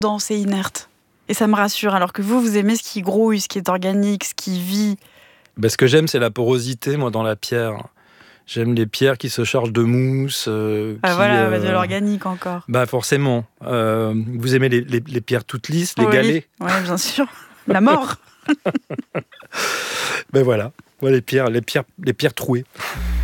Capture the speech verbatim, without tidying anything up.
dense et inerte. Et ça me rassure, alors que vous, vous aimez ce qui grouille, ce qui est organique, ce qui vit. Ben, ce que j'aime, c'est la porosité, moi, dans la pierre. J'aime les pierres qui se chargent de mousse. Euh, Ah qui, voilà, euh... de l'organique encore. Bah forcément. Euh, vous aimez les, les, les pierres toutes lisses, les oui. galets? Oui, bien sûr. La mort. Ben voilà, ouais, les pierres, les pierres, les pierres trouées.